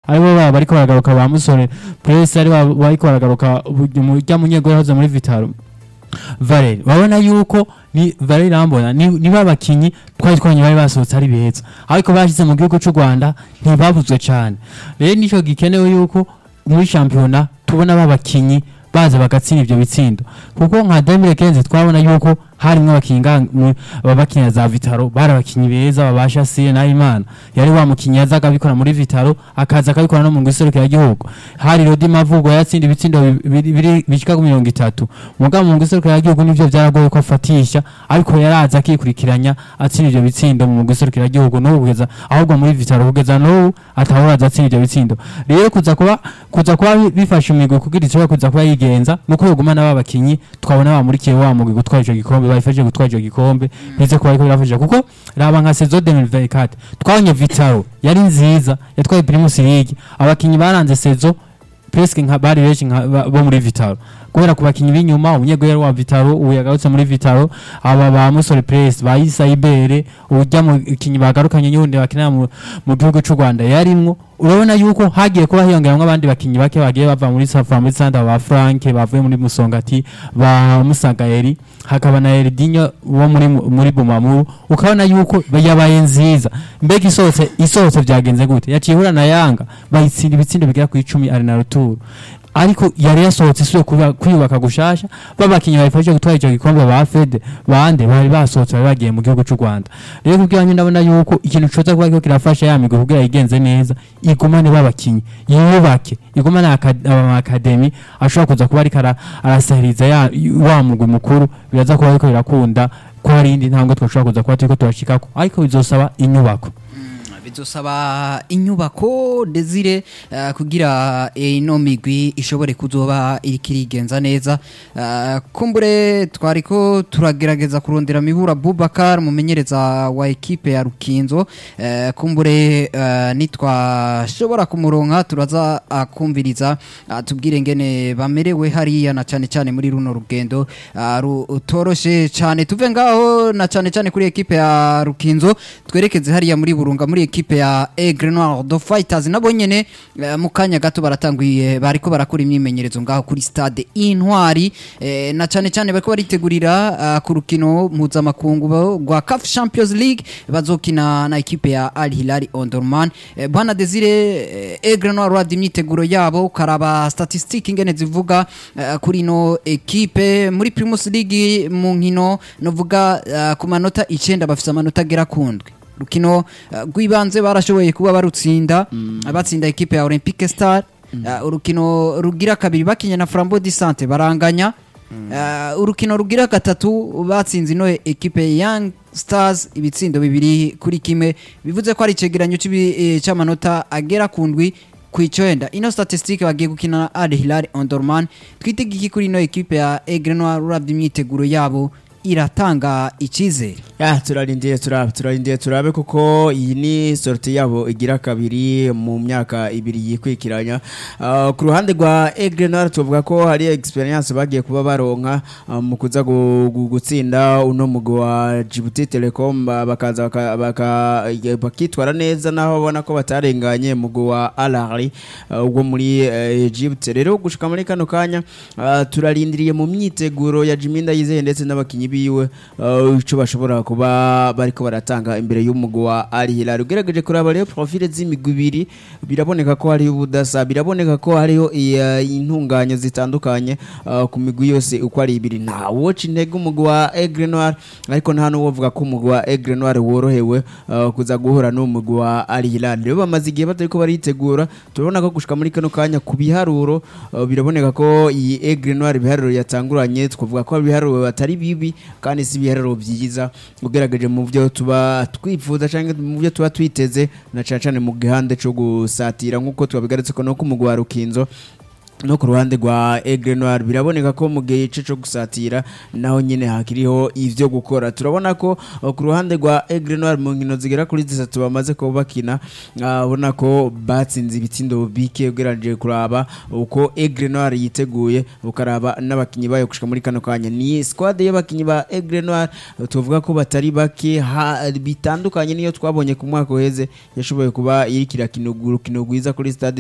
aribo bariko baragaruka ba Musore Presse ari bariko baragaruka mu munyegoro haza muri Vitaro Valeri babona yuko ni Valeri Rambona ni babakinyi twanye bari basohotse ari beza ariko bashize mu gihugu cy'u Rwanda ntibabuzwe cyane rero nico gikenewe yuko muri championnat tubona babakinyi baza bagatsinda ivyo bitsindo kuko nka 2015 twabona yuko harimo abakinga babakinya za Vitaro barabakinyi beza babasha siye na Imana yari wa mukinyi yazaga bikora muri Vitaro akaza akabikora no mu ngiserukira gihugu hari Rodi Mavugo yatsinda ibitsindo bishika ku 30 muga mu ngiserukira gihugu nivyo byaragoye ko afatisha ariko yaraza akikurikiranya atsinda ivyo bitsindo mu ngiserukira gihugu no kugeza ahubwo muri Vitaro kugeza no atahora atsinda ivyo bitsindo rero kuza kuba bifasha imigwi kugira icyo kuza kuba yigenza nuko yogumana babakinyi twabona bamurikiye wa mugwi gutwara ico gikombe bayifashe gutwara ico gikombe nize ko bariko birafasha kuko raba nka saison 2024 twanye Vitaro yari nziza yatwaye Primus League abakinyi baranze saison presque nka bari benshi bo muri Vitaro kubera kubakinyi b'inyuma umunyegwero wa Vitaro uyagarutse muri Vitaro aba ba Musore Presse ba Isa Ibere ujya mu kinyi bagarukanye nyundi bakina mu gihugu cy'u Rwanda yarimwo urabona yuko hagiye kuba hiyongeramwe abandi bakinyi bake bagiye bava muri Safa muri Sanda ba Frank bavuye muri Musongati ba Musagaeri hakaba na Erdinho wo muri Bumamuru ukabona yuko yabaye nziza mbega isohotse byagenze gute yacihura na Yanga bayitsinda ibitsindo bigera ku 10 ari na ruturo ariko yari yasohotse isuye kwiyubaka gushasha babakinyi bayifashe gutwara ico gikombe ba Fede bande bari basohotse bari bagiye mu gihugu cy'u Rwanda rero kubwanye ndabona yuko ikintu coza kuba cyo kirafasha ya migwi kugira yigenze neza igumane babakinyi yubake igumane academy ashobora kuza kuba ari arasahiriza wa mugwi mukuru biraza kuba ariko birakunda ko hari indi ntango twashobora kuza kuba turiko turashikako ariko bizosaba inyubako bizosaba inyubako Desire kugira ino migwi ishobore kuzoba irikirigenza neza kumbure twariko turagerageza kurondera Mibura Boubacar mumenyereza wa equipe ya Rukinzo kumbure nitwashobora kumuronka turaza akumviriza tubwire ngene bamerewe hariya na cyane muri runo rugendo rutoroshe cyane tuve ngaho na cyane kuri equipe ya Rukinzo twerekeze hariya muri Burunga muri equipe ya Aigle Noir do Fighters nabo nyene mukanya gato baratanguye bariko barakora imyimenyerezo ngaho kuri stade Intwari na cyane bariko baritegurira ku rukino mpuzamakungu rwa CAF Champions League bazokina na equipe ya Al Hilal Omdurman bwana Desire Aigle Noir rwa imyiteguro yabo karaba statistique ngene zivuga kuri no equipe muri Primus League mu nkino novuga ku manota 9 bafise amanota gera kundwe rukino rwibanze barashoboye kuba barutsinda abatsinda equipe ya Olympique Star urukino rugira kabiri bakinya na Flambeau du Centre baranganya urukino rugira gatatu batsinze no equipe Young Stars ibitsindo bibiri kuri kimwe bivuze ko ari cegeranyo cy'amanota agera kundwi kwicenda ino statistique bagiye gukina na Al Hilal Omdurman twitegiki kuri no equipe ya Aigle Noir uravye imyiteguro yabo iratanga ikizere turarindiye turabe kuko iyi ni sortie yabo igira kabiri mu myaka ibiri yikwikiranya ku ruhande rwa Aigle Noir tuvuga ko hari experience bagiye kuba baronka mu kuza gutsinda uno mugwi wa Djibouti Telecom bakaza bakitwara neza naho babona ko batarenganye mugwi wa Al Ahly ubwo muri Egypt rero gushika muri kano kanya turarindiriye mu myiteguro ya Jiminda Yizeye ndetse n'abakinyi biwe ico bashobora kuba bariko baratanga imbere y'umugwi wa Al Hilal ugerageje kuraba rero profile z'imigwi ibiri biraboneka ko hari ubudasa biraboneka ko hariho intunganyo zitandukanye ku migwi yose uko ari ibiri nta woca intege umugwi wa Aigle Noir ariko nta n'uwovuga ko umugwi wa Aigle Noir worohewe kuza guhura n'umugwi wa Al Hilal rero bamaze igihe batariko baritegura turabona ko gushika muri kano kanya ku biharuro biraboneka ko iyi Aigle Noir biharuro yatanguranye twavuga ko biharuro batari bibi kandi si biharuro byiza ugerageje mu byo tuba twifuza cyangwa mu byo tuba twiteze na cyane mu gihande cyo gusatira nkuko twabigarutse ko no ku mugwa Rukinzo no ku ruhande rwa Aigle Noir biraboneka ko mu gihe cyo gusatira naho nyine hakiriho ivyo gukora turabona ko ku ruhande rwa Aigle Noir mu nkino zigera kuri 3 bamaze ko bakina abona ko batsinze ibitsindo bike ugeranje kuraba uko Aigle Noir yiteguye ukaraba n'abakinyi bayo gushika muri kano kanya ni squad y'abakinyi ba Aigle Noir tuvuga ko batari bake bitandukanye niyo twabonye ku mwaka uheze yashoboye kuba irikira kinuguru kinugwiza kuri stade